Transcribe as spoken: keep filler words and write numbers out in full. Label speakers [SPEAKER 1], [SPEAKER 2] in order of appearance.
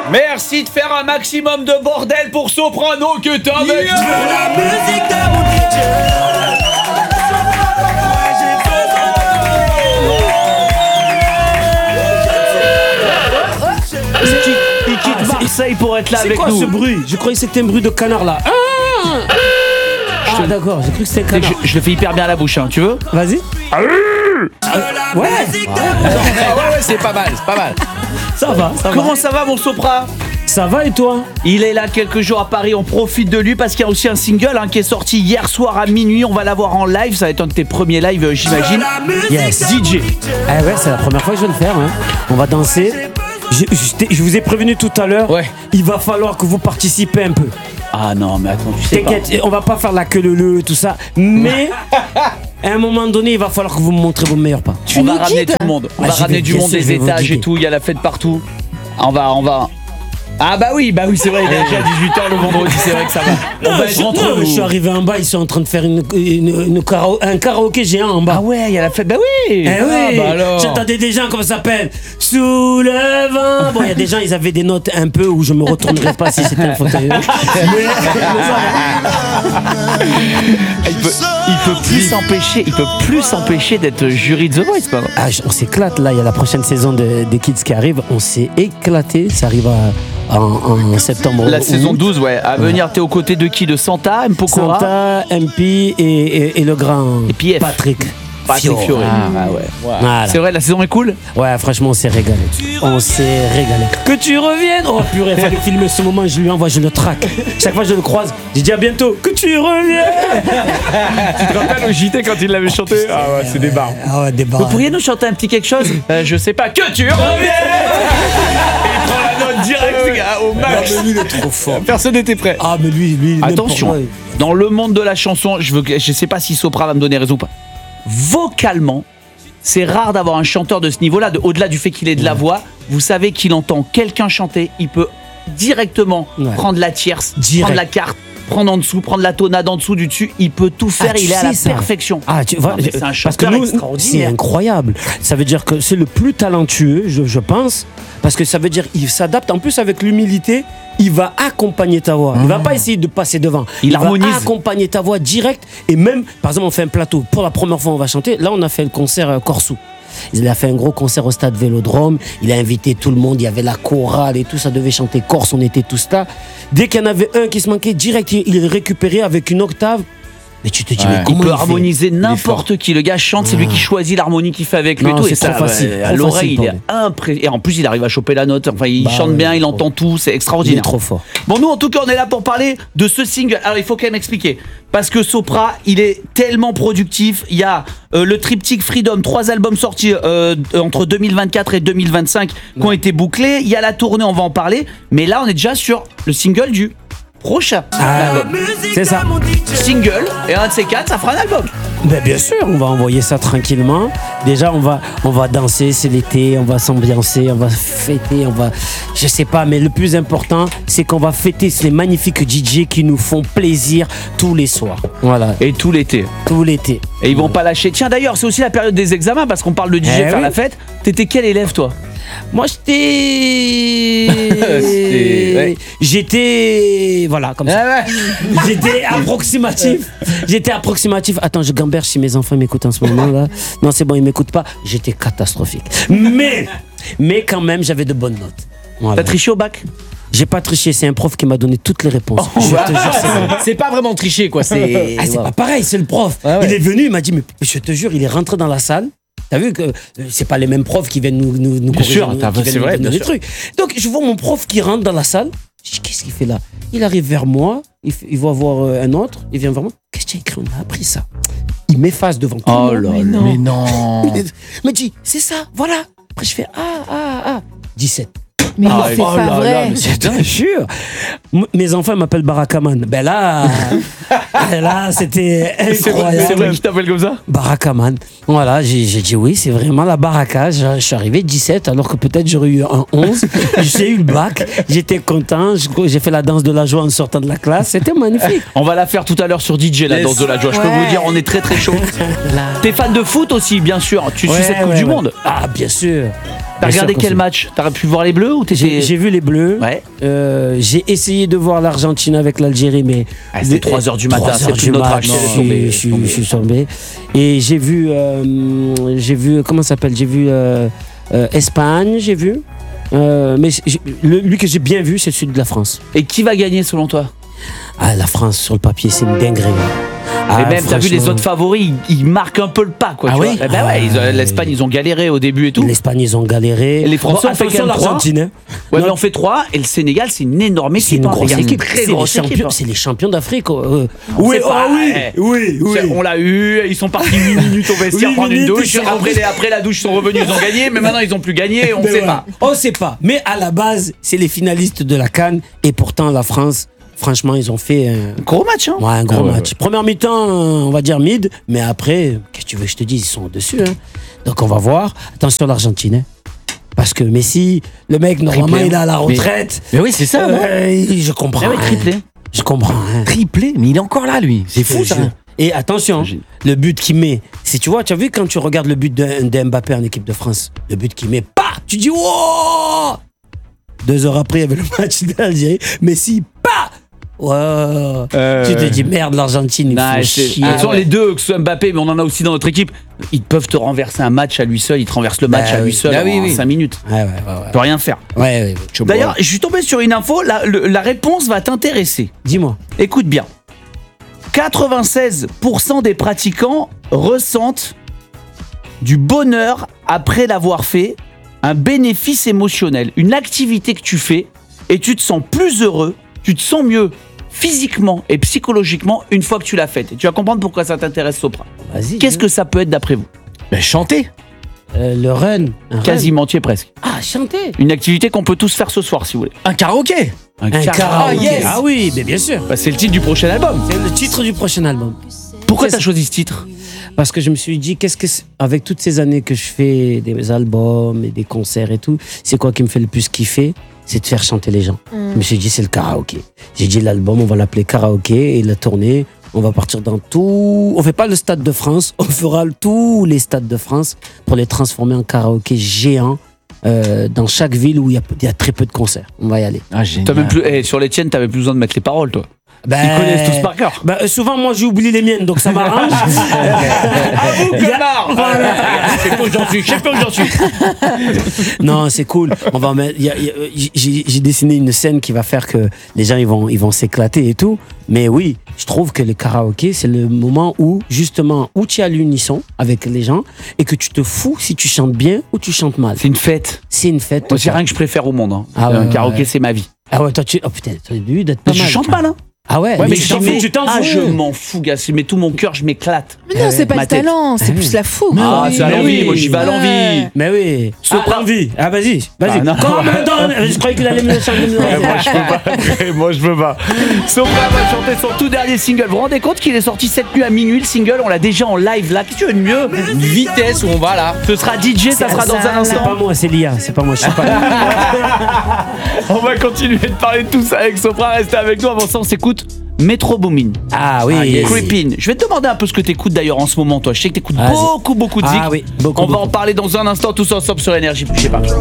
[SPEAKER 1] Merci de faire un maximum de bordel pour Soprano que t'as avec
[SPEAKER 2] yeah. La musique de mon D J.
[SPEAKER 1] Il quitte Marseille pour être là
[SPEAKER 3] c'est
[SPEAKER 1] avec
[SPEAKER 3] quoi
[SPEAKER 1] nous.
[SPEAKER 3] ce bruit? Je croyais que c'était un bruit de canard là. Ah, ah d'accord, j'ai cru que c'était un canard.
[SPEAKER 1] Je, je le fais hyper bien à la bouche, hein. Tu veux?
[SPEAKER 3] Vas-y. Ah, ouais.
[SPEAKER 1] ouais, ouais, c'est pas mal, c'est pas mal.
[SPEAKER 3] Ça va, ça
[SPEAKER 1] Comment
[SPEAKER 3] va.
[SPEAKER 1] ça va, mon Sopra?
[SPEAKER 3] Ça va et toi?
[SPEAKER 1] Il est là quelques jours à Paris, on profite de lui parce qu'il y a aussi un single hein, qui est sorti hier soir à minuit. On va l'avoir en live, ça va être un de tes premiers lives, euh, j'imagine.
[SPEAKER 3] Yes.
[SPEAKER 1] D J.
[SPEAKER 3] Ah ouais, c'est la première fois que je vais le faire. Hein. On va danser. Je, je, je vous ai prévenu tout à l'heure.
[SPEAKER 1] Ouais.
[SPEAKER 3] Il va falloir que vous participez un peu.
[SPEAKER 1] Ah non, mais attends, tu sais pas.
[SPEAKER 3] T'inquiète, on va pas faire la queue le le tout ça. Mais à un moment donné, il va falloir que vous me montrez vos meilleurs pas.
[SPEAKER 1] On va ramener tout le monde. On
[SPEAKER 3] Ah,
[SPEAKER 1] va
[SPEAKER 3] je
[SPEAKER 1] ramener
[SPEAKER 3] vais-
[SPEAKER 1] du
[SPEAKER 3] bien
[SPEAKER 1] monde,
[SPEAKER 3] sûr, je
[SPEAKER 1] des
[SPEAKER 3] vais vous
[SPEAKER 1] étages et
[SPEAKER 3] guider.
[SPEAKER 1] tout. Il y a la fête partout. On va, on va. Ah bah oui, bah oui, c'est vrai. Il est déjà dix-huit heures le vendredi. C'est vrai que ça va. On
[SPEAKER 3] Non,
[SPEAKER 1] va
[SPEAKER 3] je,
[SPEAKER 1] être entre
[SPEAKER 3] non,
[SPEAKER 1] nous.
[SPEAKER 3] je suis arrivé en bas, ils sont en train de faire une, une, une karaoke, un karaoké géant en bas.
[SPEAKER 1] Ah ouais, il y a la fête. Bah oui.
[SPEAKER 3] Eh
[SPEAKER 1] Ah,
[SPEAKER 3] oui,
[SPEAKER 1] bah alors.
[SPEAKER 3] j'entendais des gens, comment ça s'appelle? Sous le vent. Bon, il y a des gens, ils avaient des notes un peu où je me retournerais pas si c'était un fauteuil.
[SPEAKER 1] Il peut, il peut plus s'empêcher. Il peut plus s'empêcher d'être jury de The Voice, pas vrai.
[SPEAKER 3] Ah, on s'éclate là, il y a la prochaine saison de, des Kids qui arrive. On s'est éclaté, ça arrive à, en, en septembre.
[SPEAKER 1] La
[SPEAKER 3] août.
[SPEAKER 1] saison douze, ouais. À venir, t'es aux côtés de qui? De Santa, Mpokora,
[SPEAKER 3] Santa, M P et, et, et le grand
[SPEAKER 1] Et puis F.
[SPEAKER 3] Patrick.
[SPEAKER 1] Patrick Fiori. Ah ouais.
[SPEAKER 3] Voilà.
[SPEAKER 1] C'est vrai, la saison est cool.
[SPEAKER 3] Ouais, franchement, on s'est régalé. On s'est régalé. Que tu reviennes. Oh purée, il fallait filmer ce moment, je lui envoie, je le traque. Chaque fois que je le croise, je dis à bientôt. Que tu reviennes.
[SPEAKER 1] Tu te rappelles au J T quand il l'avait chanté? Ah ouais, c'est des barres.
[SPEAKER 3] Ah ouais, des barres.
[SPEAKER 1] Vous pourriez nous chanter un petit quelque chose? euh, Je sais pas. Que tu reviennes. Il prend la note direct, gars, au max.
[SPEAKER 3] lui, il est trop fort.
[SPEAKER 1] Personne n'était prêt.
[SPEAKER 3] Ah, mais lui, lui,
[SPEAKER 1] Attention,
[SPEAKER 3] n'importe
[SPEAKER 1] dans le monde de la chanson, je veux, que- je sais pas si Sopra va me donner raison ou pas. Vocalement, c'est rare d'avoir un chanteur de ce niveau-là, de, au-delà du fait qu'il ait de la voix. Vous savez qu'il entend quelqu'un chanter, il peut directement
[SPEAKER 3] Ouais.
[SPEAKER 1] prendre la tierce,
[SPEAKER 3] Direct.
[SPEAKER 1] prendre la carte, prendre en dessous, prendre la tonade en dessous, du dessus. Il peut tout faire,
[SPEAKER 3] Ah, tu
[SPEAKER 1] il est à
[SPEAKER 3] sais
[SPEAKER 1] la
[SPEAKER 3] ça.
[SPEAKER 1] perfection.
[SPEAKER 3] Ah, tu vois,
[SPEAKER 1] Non, mais c'est un
[SPEAKER 3] parce que
[SPEAKER 1] chanteur
[SPEAKER 3] nous, c'est
[SPEAKER 1] extraordinaire.
[SPEAKER 3] incroyable. Ça veut dire que c'est le plus talentueux, je, je pense, parce que ça veut dire qu'il s'adapte. En plus, avec l'humilité, il va accompagner ta voix. Il va pas essayer de passer devant.
[SPEAKER 1] Il harmonise.
[SPEAKER 3] va accompagner ta voix direct. Et même, par exemple, on fait un plateau. Pour la première fois, on va chanter. Là, on a fait le concert euh, Corsou. Il a fait un gros concert au stade Vélodrome. Il a invité tout le monde. Il y avait la chorale et tout. Ça devait chanter Corse. On était tous là. Dès qu'il y en avait un qui se manquait, direct, il il récupérait avec une octave. Mais tu te dis,
[SPEAKER 1] Ouais.
[SPEAKER 3] mais
[SPEAKER 1] Il
[SPEAKER 3] comment
[SPEAKER 1] peut
[SPEAKER 3] il fait
[SPEAKER 1] harmoniser n'importe qui. Le gars chante, c'est lui qui choisit l'harmonie qu'il fait avec lui.
[SPEAKER 3] Non,
[SPEAKER 1] et tout,
[SPEAKER 3] c'est
[SPEAKER 1] et ça,
[SPEAKER 3] trop facile,
[SPEAKER 1] ouais, à
[SPEAKER 3] trop
[SPEAKER 1] l'oreille,
[SPEAKER 3] facile
[SPEAKER 1] il est impressionnant. Et en plus, il arrive à choper la note. Enfin, il
[SPEAKER 3] Bah
[SPEAKER 1] chante
[SPEAKER 3] ouais,
[SPEAKER 1] bien, il
[SPEAKER 3] trop.
[SPEAKER 1] entend tout. C'est
[SPEAKER 3] Il est
[SPEAKER 1] extraordinaire.
[SPEAKER 3] trop fort.
[SPEAKER 1] Bon, nous, en tout cas, on est là pour parler de ce single. Alors, il faut quand même expliquer. Parce que Sopra, il est tellement productif. Il y a euh, le triptyque Freedom, trois albums sortis euh, entre deux mille vingt-quatre et deux mille vingt-cinq qui ont été bouclés. Il y a la tournée, on va en parler. Mais là, on est déjà sur le single du prochain
[SPEAKER 3] Ah,
[SPEAKER 1] album.
[SPEAKER 3] c'est ça.
[SPEAKER 1] Single, et un de ces quatre, ça fera un album.
[SPEAKER 3] Ben bien sûr, on va envoyer ça tranquillement. Déjà, on va, on va danser, c'est l'été, on va s'ambiancer, on va fêter, on va, je sais pas, mais le plus important, c'est qu'on va fêter ces magnifiques D J qui nous font plaisir tous les soirs. Voilà,
[SPEAKER 1] Et tout l'été.
[SPEAKER 3] tout l'été.
[SPEAKER 1] Et ils vont pas lâcher. Tiens, d'ailleurs, c'est aussi la période des examens parce qu'on parle de D J
[SPEAKER 3] Eh
[SPEAKER 1] faire
[SPEAKER 3] oui.
[SPEAKER 1] la fête. T'étais quel élève, toi?
[SPEAKER 3] Moi, j'étais,
[SPEAKER 1] C'était- ouais.
[SPEAKER 3] j'étais, voilà, comme ça.
[SPEAKER 1] ouais.
[SPEAKER 3] J'étais approximatif. J'étais approximatif. Attends, je gamberge si mes enfants m'écoutent en ce moment là. Non, c'est bon, ils m'écoutent pas. J'étais catastrophique. Mais, mais quand même, j'avais de bonnes notes. Voilà.
[SPEAKER 1] T'as triché au bac?
[SPEAKER 3] J'ai pas triché, c'est un prof qui m'a donné toutes les réponses.
[SPEAKER 1] Oh,
[SPEAKER 3] je te jure, c'est vrai.
[SPEAKER 4] C'est pas vraiment tricher, quoi. C'est.
[SPEAKER 3] Ah, c'est pas pareil, c'est le prof.
[SPEAKER 4] Ah ouais.
[SPEAKER 3] Il est venu, il m'a dit, mais je te jure, il est rentré dans la salle. T'as vu que euh, c'est pas les mêmes profs qui viennent nous, nous, nous corriger,
[SPEAKER 1] sûr,
[SPEAKER 3] nous-
[SPEAKER 1] t'as-
[SPEAKER 3] qui
[SPEAKER 1] c'est
[SPEAKER 3] viennent
[SPEAKER 1] vrai,
[SPEAKER 3] nous donner
[SPEAKER 1] bien
[SPEAKER 3] des
[SPEAKER 1] sûr.
[SPEAKER 3] trucs. Donc je vois mon prof qui rentre dans la salle. Je dis, qu'est-ce qu'il fait là? Il arrive vers moi, il, fait- il va voir euh, un autre, il vient vers moi. Qu'est-ce que tu as écrit? On a appris ça. Il m'efface devant tout
[SPEAKER 1] Oh
[SPEAKER 3] le monde.
[SPEAKER 1] là là.
[SPEAKER 4] Mais non.
[SPEAKER 3] Il me dit, c'est ça, voilà. Après je fais, ah, ah, ah. dix-sept.
[SPEAKER 5] Mais
[SPEAKER 1] Ah,
[SPEAKER 5] c'est
[SPEAKER 1] oh
[SPEAKER 5] pas
[SPEAKER 1] là là,
[SPEAKER 5] vrai.
[SPEAKER 1] mais
[SPEAKER 3] Je te jure. M- Mes enfants m'appellent Barakaman. Ben là, ben là, c'était
[SPEAKER 1] C'est vrai,
[SPEAKER 3] incroyable.
[SPEAKER 1] c'est vrai qu'il t'appelle comme ça?
[SPEAKER 3] Barakaman. Voilà, j'ai j'ai dit oui, c'est vraiment la baraka. Je, je suis arrivé dix-sept, alors que peut-être j'aurais eu un onze. J'ai eu le bac, j'étais content. je- J'ai fait la danse de la joie en sortant de la classe. C'était magnifique.
[SPEAKER 1] On va la faire tout à l'heure sur D J, la
[SPEAKER 4] Yes.
[SPEAKER 1] danse de la joie. Je peux
[SPEAKER 5] Ouais.
[SPEAKER 1] vous dire, on est très très chaud.
[SPEAKER 3] Là.
[SPEAKER 1] T'es fan de foot aussi, bien sûr. Tu suis
[SPEAKER 3] Ouais,
[SPEAKER 1] cette Coupe
[SPEAKER 3] ouais,
[SPEAKER 1] du
[SPEAKER 3] ouais.
[SPEAKER 1] Monde.
[SPEAKER 3] Ah, bien sûr.
[SPEAKER 1] T'as
[SPEAKER 3] Bien
[SPEAKER 1] regardé
[SPEAKER 3] sûr qu'on
[SPEAKER 1] quel
[SPEAKER 3] suit.
[SPEAKER 1] match? T'as pu voir les Bleus ou
[SPEAKER 3] J'ai
[SPEAKER 1] t'étais...
[SPEAKER 3] j'ai vu les Bleus.
[SPEAKER 1] Ouais.
[SPEAKER 3] Euh, j'ai essayé de voir l'Argentine avec l'Algérie, mais
[SPEAKER 1] Ah, c'était trois heures du matin,
[SPEAKER 3] trois
[SPEAKER 1] c'est
[SPEAKER 3] heures
[SPEAKER 1] plus
[SPEAKER 3] du
[SPEAKER 1] notre
[SPEAKER 3] mat,
[SPEAKER 1] âge,
[SPEAKER 3] je
[SPEAKER 1] c'est
[SPEAKER 3] suis-
[SPEAKER 1] tombé,
[SPEAKER 3] je suis- je suis tombé. Et j'ai vu, euh, j'ai vu, comment ça s'appelle? J'ai vu euh, euh, Espagne, j'ai vu. Euh, mais j'ai- le- lui que j'ai bien vu, c'est celui de la France.
[SPEAKER 1] Et qui va gagner selon toi?
[SPEAKER 3] Ah, la France sur le papier, c'est une dinguerie. Ah,
[SPEAKER 1] Et même, t'as vu les
[SPEAKER 3] franchement,
[SPEAKER 1] autres favoris, ils, ils marquent un peu le pas, quoi.
[SPEAKER 4] Ah
[SPEAKER 1] tu
[SPEAKER 4] oui
[SPEAKER 1] vois. Eh ben ouais, ils ont- l'Espagne, ils ont galéré au début et tout.
[SPEAKER 3] L'Espagne, ils ont galéré.
[SPEAKER 1] Et les Français ont fait
[SPEAKER 3] attention,
[SPEAKER 1] quand même trois.
[SPEAKER 3] l'Argentine. hein.
[SPEAKER 1] Ouais,
[SPEAKER 3] Non,
[SPEAKER 1] mais on fait trois, et le Sénégal, c'est une énorme
[SPEAKER 3] c'est
[SPEAKER 1] équipe.
[SPEAKER 3] une
[SPEAKER 1] hein,
[SPEAKER 3] grosse
[SPEAKER 1] les gars.
[SPEAKER 3] équipe.
[SPEAKER 1] Très
[SPEAKER 3] C'est les
[SPEAKER 1] grosse équipe.
[SPEAKER 3] champions,
[SPEAKER 1] hein.
[SPEAKER 3] c'est les champions d'Afrique. euh.
[SPEAKER 1] On
[SPEAKER 3] Oui,
[SPEAKER 1] sait
[SPEAKER 3] oh
[SPEAKER 1] pas,
[SPEAKER 3] oui,
[SPEAKER 1] eh.
[SPEAKER 3] oui, oui.
[SPEAKER 1] C'est- On l'a eu, ils sont partis huit minutes au vestiaire
[SPEAKER 3] Huit
[SPEAKER 1] prendre une
[SPEAKER 3] minutes,
[SPEAKER 1] douche.
[SPEAKER 3] ils sont
[SPEAKER 1] Après, les- après la douche, ils sont revenus, ils ont gagné, mais maintenant ils ont plus gagné, on
[SPEAKER 3] Mais
[SPEAKER 1] sait
[SPEAKER 3] ouais.
[SPEAKER 1] pas.
[SPEAKER 3] On sait pas. Mais à la base, c'est les finalistes de la CAN. Et pourtant, la France, franchement, ils ont fait un,
[SPEAKER 1] Gros match, hein.
[SPEAKER 3] ouais, un gros
[SPEAKER 4] Ah ouais,
[SPEAKER 3] match. Première mi-temps, euh, on va dire mid. Mais après, qu'est-ce que tu veux que je te dise? Ils sont au-dessus. Hein. Donc, on va voir. Attention, l'Argentine. hein. Parce que Messi, le mec, normalement,
[SPEAKER 1] Triplé.
[SPEAKER 3] il est à la retraite.
[SPEAKER 4] Mais oui, c'est ça, non
[SPEAKER 3] Euh, je comprends.
[SPEAKER 1] Ah ouais,
[SPEAKER 3] hein.
[SPEAKER 1] triplé.
[SPEAKER 3] Je comprends. hein.
[SPEAKER 4] Triplé, mais il est encore là, lui. C'est fou,
[SPEAKER 3] Je-
[SPEAKER 4] ça.
[SPEAKER 3] Et attention,
[SPEAKER 1] J'imagine.
[SPEAKER 3] le but qu'il met, si tu vois, tu as vu quand tu regardes le but de, de Mbappé en équipe de France, le but qu'il met, pas, tu dis wow. Deux heures après, il y avait le match d'Algérie, Messi, pas. Ouais. Tu te dis merde, l'Argentine, il
[SPEAKER 1] Non,
[SPEAKER 3] faut
[SPEAKER 1] c'est-
[SPEAKER 3] chier.
[SPEAKER 1] de toute façon,
[SPEAKER 3] Ah ouais.
[SPEAKER 1] les deux, que ce soit Mbappé, mais on en a aussi dans notre équipe, ils peuvent te renverser un match à lui seul, ils te renversent le match
[SPEAKER 3] Bah
[SPEAKER 1] à lui
[SPEAKER 3] oui.
[SPEAKER 1] seul
[SPEAKER 4] Ah
[SPEAKER 1] en
[SPEAKER 4] oui, oui.
[SPEAKER 1] cinq minutes.
[SPEAKER 3] Ouais, ouais, ouais.
[SPEAKER 1] Tu
[SPEAKER 3] ouais.
[SPEAKER 1] peux rien faire.
[SPEAKER 3] Ouais, ouais, ouais.
[SPEAKER 1] D'ailleurs, je suis tombé sur une info, la, le- la réponse va t'intéresser.
[SPEAKER 3] Dis-moi.
[SPEAKER 1] Écoute bien. quatre-vingt-seize pour cent des pratiquants ressentent du bonheur après l'avoir fait, un bénéfice émotionnel, une activité que tu fais et tu te sens plus heureux, tu te sens mieux physiquement et psychologiquement une fois que tu l'as faite. Et tu vas comprendre pourquoi ça t'intéresse, Sopra.
[SPEAKER 3] Vas-y.
[SPEAKER 1] Qu'est-ce que ça peut être d'après vous?
[SPEAKER 4] Ben, chanter.
[SPEAKER 3] Euh, le run. un
[SPEAKER 1] Quasiment entier presque.
[SPEAKER 3] run. Ah, chanter.
[SPEAKER 1] Une activité qu'on peut tous faire ce soir si vous voulez.
[SPEAKER 4] Un karaoké.
[SPEAKER 3] Un
[SPEAKER 1] karaoké.
[SPEAKER 3] karaoké.
[SPEAKER 4] yes.
[SPEAKER 3] Ah oui, mais bien sûr.
[SPEAKER 1] Bah, c'est le titre du prochain album.
[SPEAKER 3] C'est le titre du prochain album.
[SPEAKER 1] Pourquoi
[SPEAKER 3] C'est-
[SPEAKER 1] t'as choisi ce titre?
[SPEAKER 3] Parce que je me suis dit, qu'est-ce que c'est- avec toutes ces années que je fais des albums et des concerts et tout, c'est quoi qui me fait le plus kiffer? C'est de faire chanter les gens. Je me suis dit, c'est le karaoké. J'ai dit, l'album, on va l'appeler karaoké et la tournée, on va partir dans tout. On fait pas le Stade de France, on fera tous les stades de France pour les transformer en karaoké géant euh, dans chaque ville où il y, a- il y a très peu de concerts. On va y aller.
[SPEAKER 4] Ah, génial.
[SPEAKER 1] T'as même plus, eh, sur les tiennes, t'avais plus besoin de mettre les paroles, toi.
[SPEAKER 3] Ben,
[SPEAKER 1] Ils connaissent tous par cœur.
[SPEAKER 3] ben, euh, souvent, moi, j'oublie les miennes, donc ça m'arrange.
[SPEAKER 1] Connard. Je sais pas où j'en suis, je sais pas où j'en suis.
[SPEAKER 3] Non, c'est cool. On va mettre. il y a- il y a- J'ai j'ai dessiné une scène qui va faire que les gens ils vont ils vont s'éclater et tout. Mais oui, je trouve que le karaoké c'est le moment où justement où tu es à l'unisson avec les gens et que tu te fous si tu chantes bien ou tu chantes mal.
[SPEAKER 1] C'est une fête.
[SPEAKER 3] C'est une fête.
[SPEAKER 1] Moi, c'est rien que je préfère au monde. Hein.
[SPEAKER 3] Ah ouais,
[SPEAKER 1] un
[SPEAKER 3] ouais,
[SPEAKER 1] karaoké,
[SPEAKER 3] ouais.
[SPEAKER 1] c'est ma vie.
[SPEAKER 3] Ah ouais, toi tu oh putain, t'as dû d'être pas
[SPEAKER 1] Je
[SPEAKER 3] mal.
[SPEAKER 1] chante mal, hein.
[SPEAKER 3] Ah ouais,
[SPEAKER 1] Ouais, mais,
[SPEAKER 3] tu
[SPEAKER 1] je
[SPEAKER 3] t'en
[SPEAKER 1] mets-
[SPEAKER 3] fous, tu t'en
[SPEAKER 1] ah,
[SPEAKER 3] fous.
[SPEAKER 1] je m'en fous, gars. Je mets tout mon cœur, je m'éclate.
[SPEAKER 5] Mais non, c'est pas
[SPEAKER 1] Ma
[SPEAKER 5] le
[SPEAKER 1] tête.
[SPEAKER 5] talent, c'est plus la fougue.
[SPEAKER 1] Ah,
[SPEAKER 5] Oui.
[SPEAKER 1] c'est à
[SPEAKER 3] mais
[SPEAKER 1] l'envie.
[SPEAKER 3] oui.
[SPEAKER 1] Moi, j'y vais à l'envie.
[SPEAKER 5] Ouais.
[SPEAKER 3] Mais oui,
[SPEAKER 1] Sopra-
[SPEAKER 3] à l'envie. Ah vas-y, vas-y.
[SPEAKER 1] Ah, non.
[SPEAKER 3] Commandant, je croyais qu'il allait me le chanter.
[SPEAKER 1] Moi, je peux pas. Moi, je peux pas. Sopra va chanter son tout dernier single. Vous vous rendez compte qu'il est sorti cette nuit à minuit, le single? On l'a déjà en live là. Qu'est-ce que tu veux de mieux?
[SPEAKER 4] Une vitesse où on va là.
[SPEAKER 1] Ce sera D J, ça sera dans un
[SPEAKER 3] C'est pas
[SPEAKER 1] instant.
[SPEAKER 3] moi, c'est Lia, c'est pas moi, je sais pas.
[SPEAKER 1] On va continuer de parler de tout ça avec Sopra. Restez avec nous. Avant ça, on s'écoute Metro Boomin.
[SPEAKER 3] Ah oui.
[SPEAKER 1] Creepin. Je vais te demander un peu ce que t'écoutes d'ailleurs en ce moment, toi. Je sais que t'écoutes
[SPEAKER 3] Vas-y.
[SPEAKER 1] beaucoup, beaucoup de zik.
[SPEAKER 3] Ah oui, beaucoup,
[SPEAKER 1] On va
[SPEAKER 3] beaucoup.
[SPEAKER 1] en parler dans un instant, tous ensemble sur Énergie. Je sais pas.